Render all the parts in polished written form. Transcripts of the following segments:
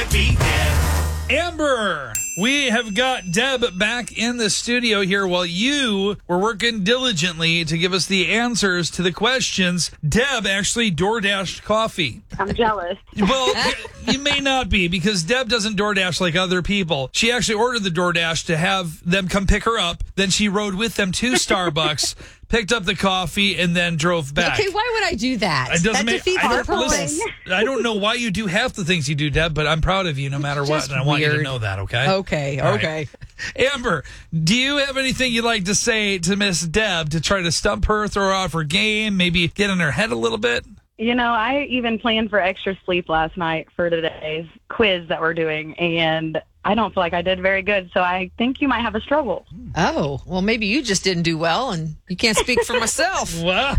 can't be Deb. Amber, we have got Deb back in the studio here while you were working diligently to give us the answers to the questions. Deb actually DoorDashed coffee. I'm jealous. Well, you may not be, because Deb doesn't DoorDash like other people. She actually ordered the DoorDash to have them come pick her up. Then she rode with them to Starbucks, picked up the coffee, and then drove back. Okay, why would I do that? It doesn't That make. defeats the purpose. I don't know why you do half the things you do, Deb, but I'm proud of you no matter what, Just and I want you to weird. know that. Okay. Okay. All right. Amber, do you have anything you'd like to say to Miss Deb to try to stump her, throw her off her game, maybe get in her head a little bit? You know, I even planned for extra sleep last night for today's quiz that we're doing, and I don't feel like I did very good, so I think you might have a struggle. Oh, well, maybe you just didn't do well, and you can't speak for myself. Wow.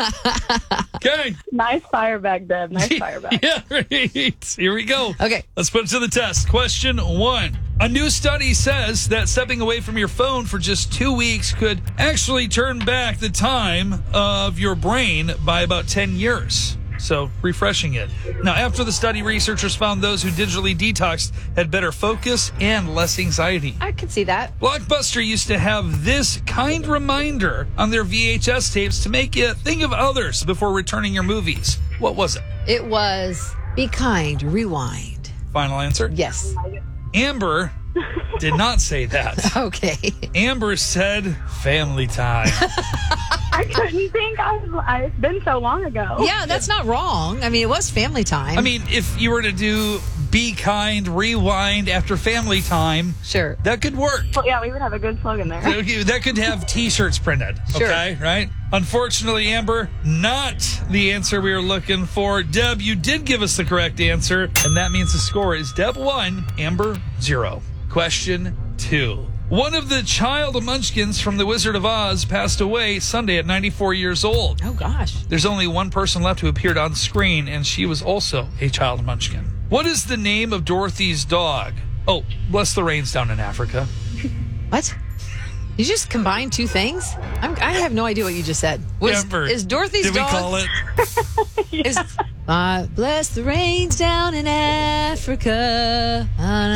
Okay. Nice fire back, Deb. Nice fire back. Yeah, right. Here we go. Okay. Let's put it to the test. Question 1. A new study says that stepping away from your phone for just 2 weeks could actually turn back the time of your brain by about 10 years. So, refreshing it. Now, after the study, researchers found those who digitally detoxed had better focus and less anxiety. I can see that. Blockbuster used to have this kind reminder on their VHS tapes to make you think of others before returning your movies. What was it? It was Be Kind, Rewind. Final answer? Yes. Amber did not say that. Okay. Amber said Family Time. I couldn't think. It's been so long ago. Yeah, that's not wrong. I mean, it was family time. I mean, if you were to do Be Kind, Rewind after Family Time, sure. that could work. Well, yeah, we would have a good slogan there. That could have T-shirts printed. Sure. Okay, right? Unfortunately, Amber, not the answer we were looking for. Deb, you did give us the correct answer, and that means the score is Deb 1, Amber 0. Question 2. One of the child munchkins from The Wizard of Oz passed away Sunday at 94 years old. Oh, gosh. There's only one person left who appeared on screen, and she was also a child munchkin. What is the name of Dorothy's dog? Oh, bless the rains down in Africa. What? You just combined two things? I have no idea what you just said. Amber, Is Dorothy's did dog... we call it? Is, bless the rains down in Africa.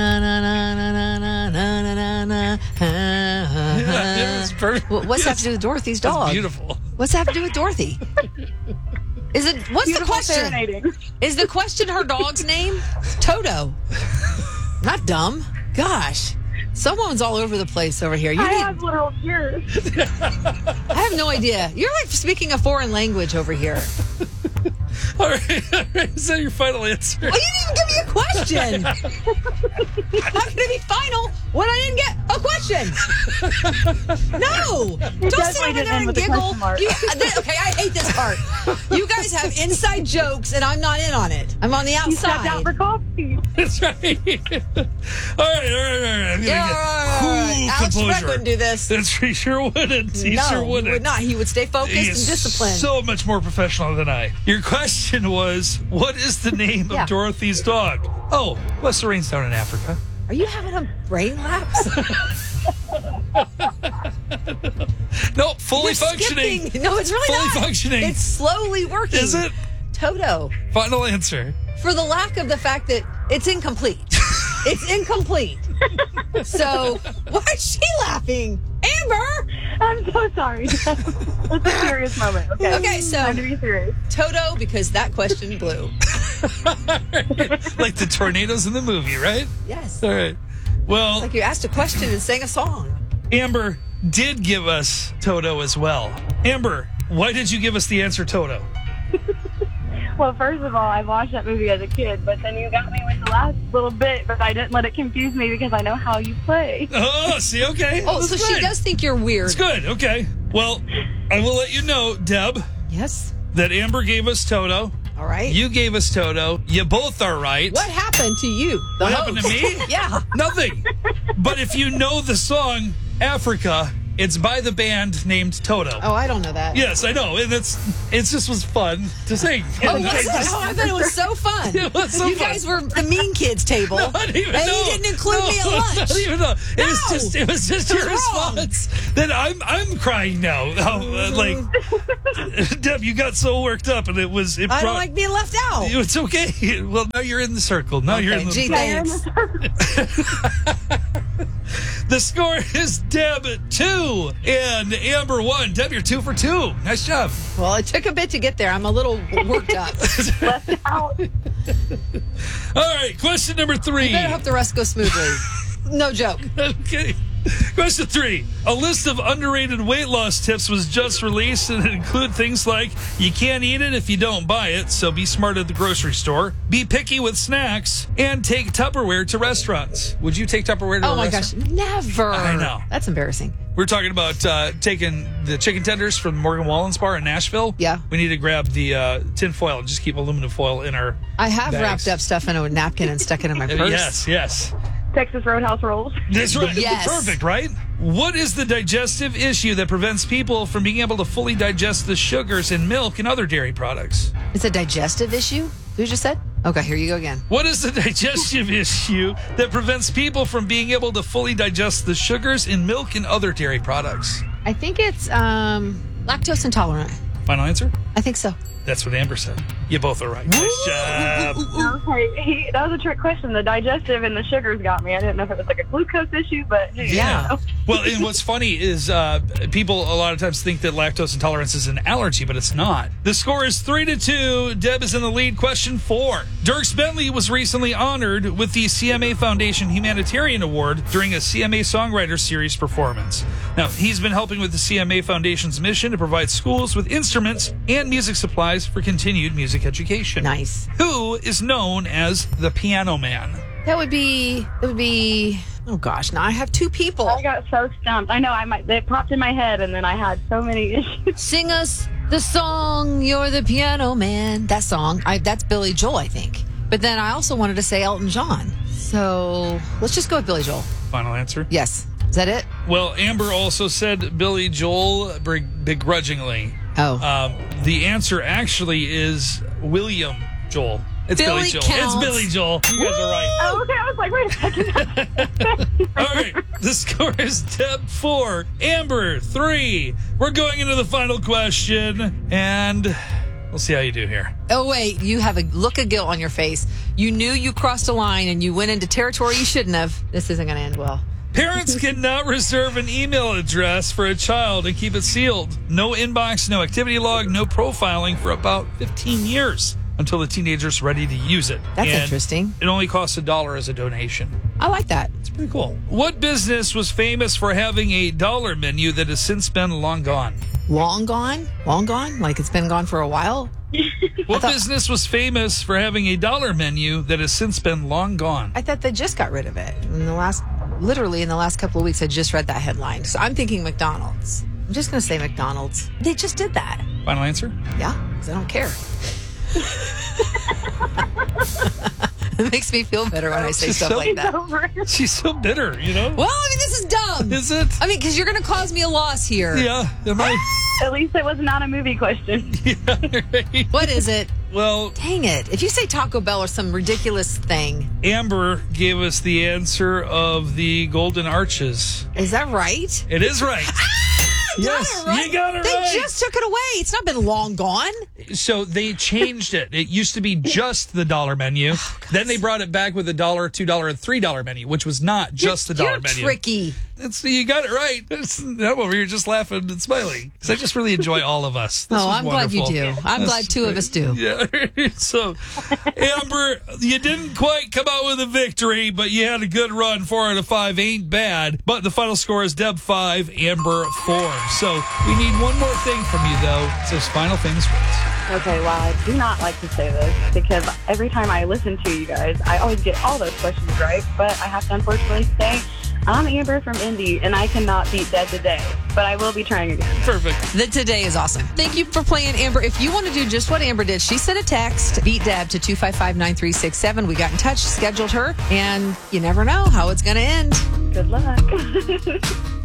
Yeah, it's perfect. What's that have to do with Dorothy's That's dog? beautiful. What's that have to do with Dorothy? What's Beautiful the question? serenading. Is the question her dog's name? Toto. Not dumb. Gosh. Someone's all over the place over here. I have literal tears. I have no idea. You're like speaking a foreign language over here. All right. Is that your final answer? Well, you didn't even give me a question. How can it be final when I didn't get a question? No. Don't sit over there and giggle. Okay, I hate this part. You guys have inside jokes, and I'm not in on it. I'm on the outside. You stepped out for coffee. That's right. All right. Yeah, all right. Alex Spreck wouldn't do this. That's he sure wouldn't. He sure wouldn't. He would not. He would stay focused He and is disciplined. so much more professional than I. Your question was, what is the name of Dorothy's dog? Oh, bless the rains down in Africa. Are you having a brain lapse? No, fully You're functioning. skipping. No, it's really Fully not. functioning. It's slowly working. Is it? Toto. Final answer. For the lack of the fact that it's incomplete. It's incomplete. So, why is she laughing? Amber! I'm so sorry. It's a serious moment. Okay, so time to be serious. Toto, because that question blew. Like the tornadoes in the movie, right? Yes. All right. Well, Like you asked a question and sang a song. Amber did give us Toto as well. Amber, why did you give us the answer Toto? Well, first of all, I watched that movie as a kid, but then you got me with the last little bit, but I didn't let it confuse me because I know how you play. Oh, see, okay. Oh, That's so good. she does think you're weird. It's good, okay. Well, I will let you know, Deb, Yes. that Amber gave us Toto. All right. You gave us Toto. You both are right. What happened to you? What happened to me? Yeah. Nothing. But if you know the song Africa, It's by the band named Toto. Oh, I don't know that. Yes, I know. And it just was fun to sing. Oh, was it? I bet it was so fun. It was so you fun. guys were the mean kids table. No, I didn't even and know. you didn't include me at lunch. Not even know. No. It was just your response. Then I'm crying now. Like, Deb, you got so worked up, and I don't like being left out. It's okay. Well, now you're in the circle. Now you're in the Gee, thanks. The score is Deb 2 and Amber 1. Deb, you're 2 for 2. Nice job. Well, it took a bit to get there. I'm a little worked up. Left out. All right, question number 3. Better hope the rest goes smoothly. No joke. Okay. Question 3. A list of underrated weight loss tips was just released, and it include things like you can't eat it if you don't buy it, so be smart at the grocery store, be picky with snacks, and take Tupperware to restaurants. Would you take Tupperware to a Oh my restaurant? gosh, never. I know. That's embarrassing. We're talking about taking the chicken tenders from Morgan Wallen's bar in Nashville. Yeah. We need to grab the tin foil and just keep aluminum foil in our I have bags. wrapped up stuff in a napkin and stuck it in my purse. Yes. Texas Roadhouse rolls. That's right. Yes. Perfect, right? What is the digestive issue that prevents people from being able to fully digest the sugars in milk and other dairy products? It's a digestive issue? Who just said? Okay, here you go again. What is the digestive issue that prevents people from being able to fully digest the sugars in milk and other dairy products? I think it's lactose intolerant. Final answer? I think so. That's what Amber said. You both are right. Nice job. Okay, that was a trick question. The digestive and the sugars got me. I didn't know if it was like a glucose issue, but hey, Yeah. you know. Well, and what's funny is people a lot of times think that lactose intolerance is an allergy, but it's not. The score is 3-2. Deb is in the lead. Question 4. Dierks Bentley was recently honored with the CMA Foundation Humanitarian Award during a CMA Songwriter Series performance. Now, he's been helping with the CMA Foundation's mission to provide schools with instruments and music supplies for continued music education. Nice. Who is known as the Piano Man? That would be, oh gosh, now I have two people. I got so stumped. I know it popped in my head, and then I had so many issues. Sing us the song, You're the Piano Man. That song, that's Billy Joel, I think. But then I also wanted to say Elton John. So let's just go with Billy Joel. Final answer? Yes. Is that it? Well, Amber also said Billy Joel begrudgingly. Oh. The answer actually is William Joel. It's Billy Joel. Counts. It's Billy Joel. You guys are right. Oh, okay. I was like, wait a second. All right. The score is Deb 4, Amber 3. We're going into the final question, and we'll see how you do here. Oh, wait. You have a look of guilt on your face. You knew you crossed a line and you went into territory you shouldn't have. This isn't going to end well. Parents cannot reserve an email address for a child and keep it sealed. No inbox, no activity log, no profiling for about 15 years until the teenager's ready to use it. That's And interesting. It only costs $1 as a donation. I like that. It's pretty cool. What business was famous for having a dollar menu that has since been long gone? Long gone? Long gone? Like it's been gone for a while? What business was famous for having a dollar menu that has since been long gone? I thought they just got rid of it. Literally in the last couple of weeks, I just read that headline. So I'm thinking McDonald's. I'm just going to say McDonald's. They just did that. Final answer? Yeah, because I don't care. It makes me feel better when I say stuff like that. She's so bitter, you know? Well, I mean, this is dumb. Is it? I mean, because you're going to cause me a loss here. Yeah. Am I? At least it was not a movie question. Yeah, right. What is it? Well, Dang it. If you say Taco Bell or some ridiculous thing. Amber gave us the answer of the Golden Arches. Is that right? It is right. Yes, Got it right. you got it They right. just took it away. It's not been long gone. So they changed it. It used to be just the dollar menu. Then they brought it back with $1, $2, and $3 menu, which was not just the dollar menu. Tricky. You got it right. I'm over here just laughing and smiling because I just really enjoy all of us. This was I'm glad you wonderful. do. I'm glad two of us do. Yeah. So, Amber, you didn't quite come out with a victory, but you had a good run. 4 out of 5 ain't bad. But the final score is Deb 5, Amber 4. So we need one more thing from you, though. It's those final things. Okay, well, I do not like to say this because every time I listen to you guys, I always get all those questions right. But I have to unfortunately say I'm Amber from Indy, and I cannot beat Deb today. But I will be trying again. Perfect. The today is awesome. Thank you for playing, Amber. If you want to do just what Amber did, she sent a text, beat Deb to 255-9367. We got in touch, scheduled her, and you never know how it's going to end. Good luck.